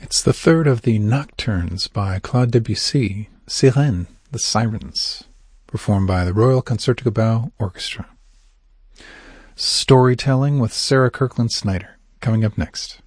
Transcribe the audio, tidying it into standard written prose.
It's the third of the Nocturnes by Claude Debussy, Sirène, the Sirens, performed by the Royal Concertgebouw Orchestra. Storytelling with Sarah Kirkland Snyder, coming up next.